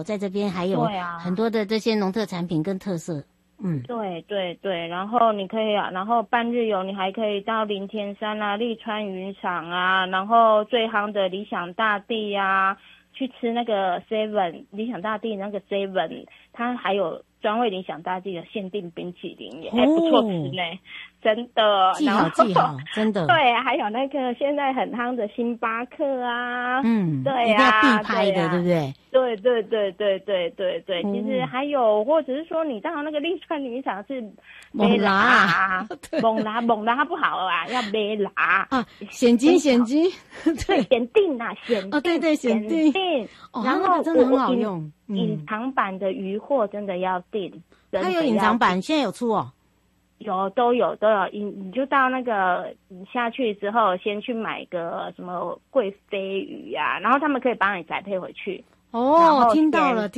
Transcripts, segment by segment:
在这边还有很多的这些农特产品跟特色。 对对对，然后你可以然后半日游你还可以到林田山啊、立川渔场啊，然后最夯的理想大地啊，去吃那个 Seven 理想大地那个 Seven， 它还有专为理想大地的限定冰淇淋，不错吃呢，真的。 记好记好，真的。 对，还有那个现在很夯的星巴克啊，对啊， 一定要必拍的，对不对？ 对对对对对对对，其实还有或者是说你到那个立川渔场是猛拉， 猛拉不好啊，要没拉啊，显金对，显定啊，显定对对显定， 然后那个真的很好用， 隐藏版的鱼货真的要订， 它有隐藏版，现在有出哦。 都有，你就到那个你下去之后，先去买个什么贵飞鱼啊，然后他们可以帮你宅配回去。 听到了。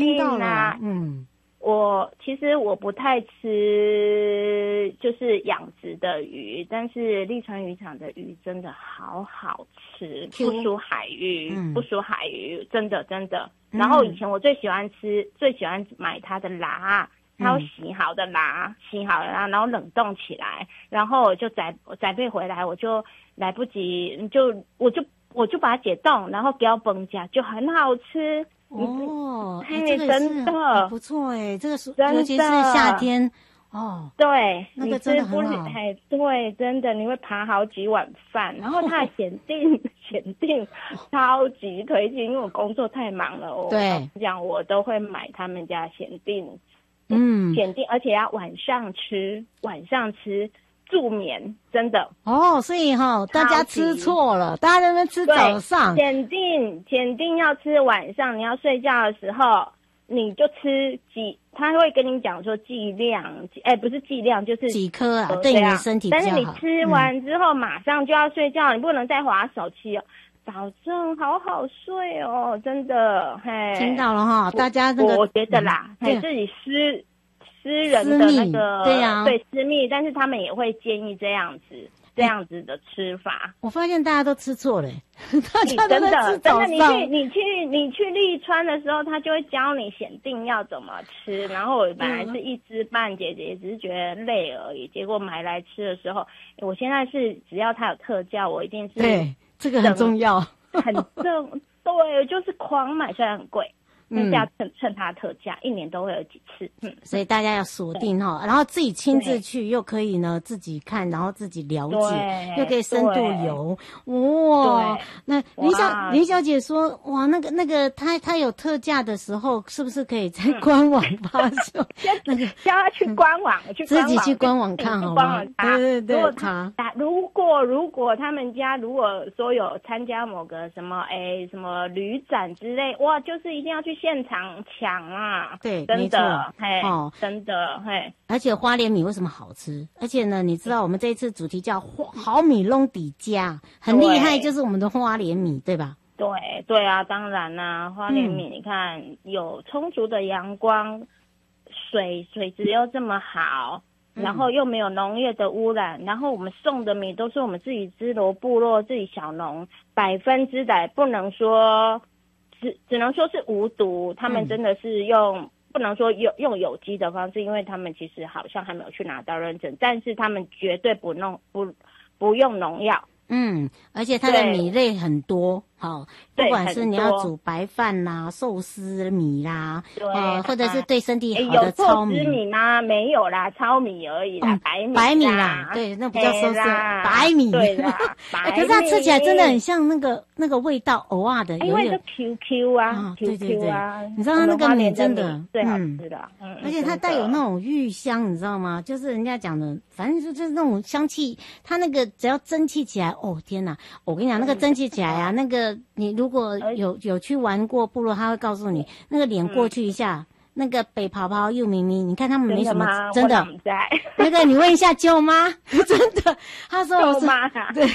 其实我不太吃就是养殖的鱼，但是立川渔场的鱼真的好好吃，不输海鱼，真的。然后以前我最喜欢买它的蛤。它有洗好了啦，然后冷冻起来，然后我就宅配回来，我就来不及，我就把它解冻，然后给它崩加，就很好吃。 这个真的不错这个尤其是夏天对， 那个真的很好。 对，真的你会扒好几碗饭，然后它的显定超级推荐，因为我工作太忙了， 对， 这样我都会买他们家显定。显定，而且要晚上吃助眠，真的所以大家吃错了，大家在那边吃早上， 显定要吃晚上，你要睡觉的时候你就吃他会跟你讲说剂量，不是剂量就是几颗啊，对你的身体比较好。 但是你吃完之后马上就要睡觉，你不能再滑手机哦。保证好好睡哦，真的， 听到了哈，大家那个我觉得啦，自己私人的那个对私密，但是他们也会建议这样子的吃法。 我发现大家都吃错了，大家都在吃早上。 你去立川的时候，他就会教你显定要怎么吃。然后我本来是一知半解，也只是觉得累而已。结果买来吃的时候，我现在是只要它有特价，我一定是对这个很重要， 对，就是狂买，虽然很贵。但是要趁它特价，一年都会有几次。 所以大家要锁定然后自己亲自去，又可以呢自己看，然后自己了解，又可以深度游。那林小姐说，哇，那个她有特价的时候，是不是可以在官网发售？ 那个叫她去官网， 自己去官网看好吗？对， 如果他们家如果说有参加某个什么旅展之类，哇，就是一定要去现场抢啊！ 对， 真的，真的， 而且花莲米为什么好吃？而且呢，你知道我们这一次主题叫好米弄底家，很厉害，就是我们的花莲米，对吧？ 对啊，当然啦，花莲米你看有充足的阳光，水质又这么好，然后又没有农业的污染，然后我们送的米都是我们自己支罗部落自己小农100%，不能说。只能说是无毒，他们真的是不能说用有机的方式，因为他们其实好像还没有去拿到认证，但是他们绝对不用农药。 而且它的米类很多，不管是你要煮白饭啦、寿司米啦，或者是对身体好的糙米。 有寿司米吗？没有啦，糙米而已啦， 白米啦，对，那不叫寿司，白米。 对啦， 可是它吃起来真的很像那个味道，偶尔的， 因为是 QQ 啊，QQ 啊， 你知道它那个米真的最好吃的， 而且它带有那种芋香，你知道吗？就是人家讲的，反正就是那种香气，它那个只要蒸汽起来。天哪！我跟你讲，那个蒸汽起来啊，那个你如果有去玩过部落，他会告诉你，那个脸过去一下，那个北泡泡又咪咪，你看他们没什么真的。那个你问一下舅妈，真的，他说我是对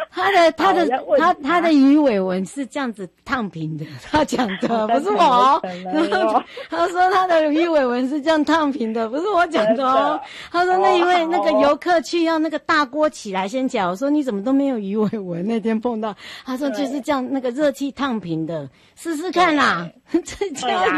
他的鱼尾纹是这样子烫平的，他讲的不是我。他说他的鱼尾纹是这样烫平的，不是我讲的哦。他说那因为那个游客去要那个大锅起来先讲，我说你怎么都没有鱼尾纹？那天碰到，他说就是这样那个热气烫平的，试试看啦，这样。